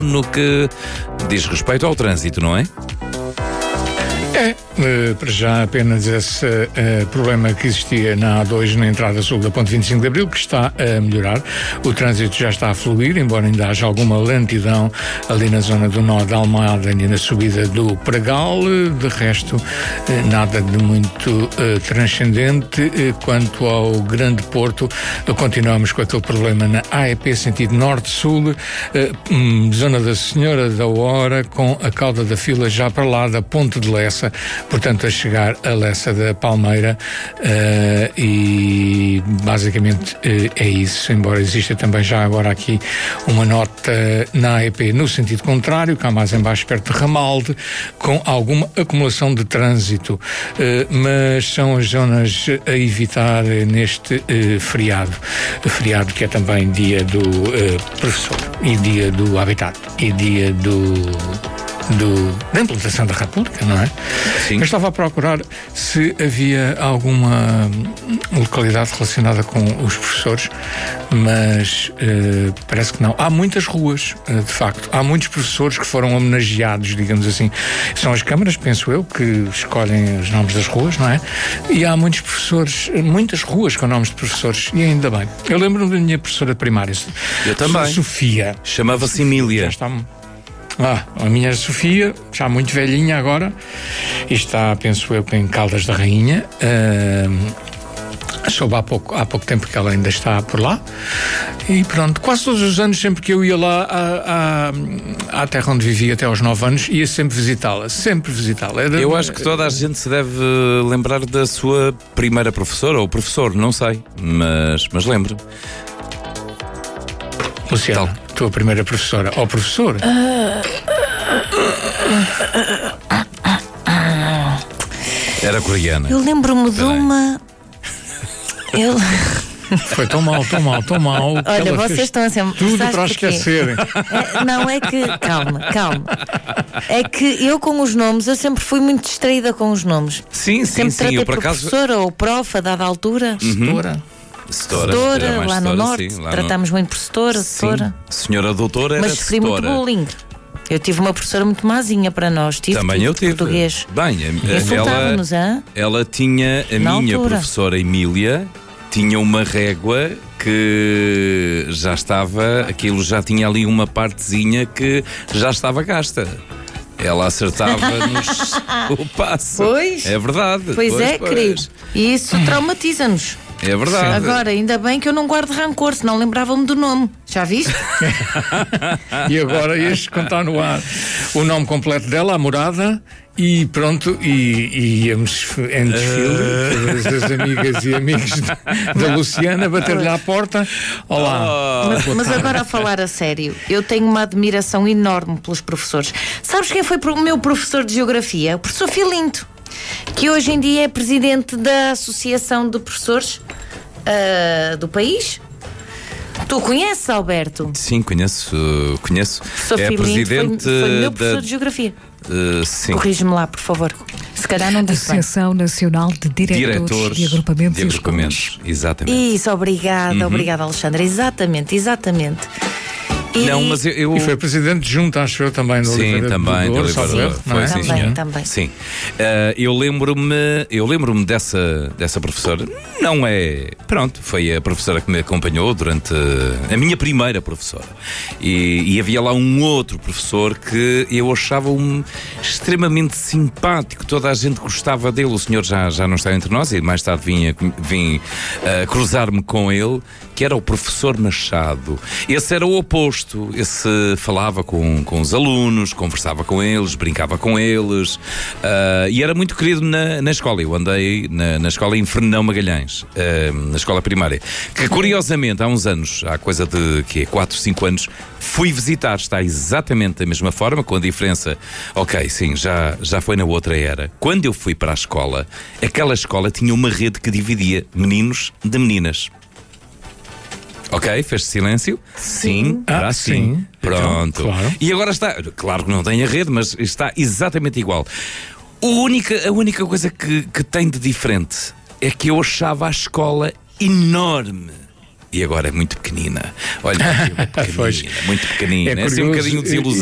no que diz respeito ao trânsito, não é? Para já apenas esse problema que existia na A2 na entrada sul da ponte 25 de Abril, que está a melhorar. O trânsito já está a fluir, embora ainda haja alguma lentidão ali na zona do nó da Almada e na subida do Pregal. De resto, nada de muito transcendente. Quanto ao Grande Porto, continuamos com aquele problema na AEP sentido norte-sul, zona da Senhora da Hora, com a cauda da fila já para lá da Ponte de Lessa, portanto a chegar a Lessa da Palmeira, e basicamente é isso, embora exista também já agora aqui uma nota na AEP no sentido contrário, cá mais em baixo perto de Ramalde, com alguma acumulação de trânsito, mas são as zonas a evitar neste feriado que é também dia do professor e dia do habitat e dia da implantação da República, não é? Sim. Eu estava a procurar se havia alguma localidade relacionada com os professores, mas parece que não. Há muitas ruas, de facto. Há muitos professores que foram homenageados, digamos assim. São as câmaras, penso eu, que escolhem os nomes das ruas, não é? E há muitos professores, muitas ruas com nomes de professores, e ainda bem. Eu lembro-me da minha professora de primária. Eu também. Sofia. Chamava-se Emília. Já está... a minha Sofia, já muito velhinha agora, e está, penso eu, em Caldas da Rainha. Soube há pouco tempo que ela ainda está por lá. E pronto, quase todos os anos, sempre que eu ia lá à terra onde vivia até aos 9 anos, ia sempre visitá-la. Eu acho que toda a gente se deve lembrar da sua primeira professora, ou professor, não sei, mas lembro. Luciana, tua primeira professora ou professor? Era coreana. Eu lembro-me de uma... Foi tão mal. Olha, vocês estão a ser... tudo para esquecerem. Não, é que... Calma. É que eu com os nomes, eu sempre fui muito distraída com os nomes. Sim. Sempre tratei Eu, por por acaso... professora ou prof, a dada altura. Setora, lá no norte. Tratámos muito por setora. Senhora doutora era mas sofri muito bullying. Eu tive uma professora muito mazinha para nós. Também eu tive. Português. Bem, ela tinha, a minha professora Emília, tinha uma régua que já estava, aquilo já tinha ali uma partezinha que já estava gasta. Ela acertava-nos o passo. Pois. É verdade. Pois, querido. E isso traumatiza-nos. É verdade. Agora, ainda bem que eu não guardo rancor, senão lembrava-me do nome. Já viste? E agora este contar no ar o nome completo dela, a morada, e pronto, e íamos em desfile, todas as amigas e amigos da Luciana, bater-lhe à porta. Olá. Mas agora a falar a sério, eu tenho uma admiração enorme pelos professores. Sabes quem foi o meu professor de Geografia? O professor Filinto, que hoje em dia é presidente da Associação de Professores do país. Tu conheces, Alberto? Sim, conheço. É presidente foi meu professor de Geografia. Sim. Corrige-me lá, por favor. Se calhar não disse Associação Nacional de Diretores de Agrupamentos e Escolas. Exatamente. Isso, obrigada, Alexandra. Exatamente. Não, mas eu... E foi presidente junto, acho eu, também do Sim, também do Oliveira. Foi, sim, também. Sim. Eu lembro-me dessa professora. Não é... Pronto, foi a professora que me acompanhou durante a minha primeira professora. E havia lá um outro professor que eu achava extremamente simpático. Toda a gente gostava dele. O senhor já não está entre nós, e mais tarde vim cruzar-me com ele, que era o professor Machado. Esse era o oposto. Esse falava com os alunos, conversava com eles, brincava com eles, e era muito querido na escola. Eu andei na escola em Fernão Magalhães, na escola primária, que curiosamente há uns anos, há coisa de 4, 5 anos, fui visitar. Está exatamente da mesma forma, com a diferença, sim, já foi na outra era. Quando eu fui para a escola, aquela escola tinha uma rede que dividia meninos de meninas. Ok, fez silêncio? Sim, era assim. Pronto. Então, claro. E agora está, claro que não tem a rede, mas está exatamente igual. A única coisa que tem de diferente é que eu achava a escola enorme. e agora é muito pequenina. Olha, muito pequenina. É assim um bocadinho desilusão.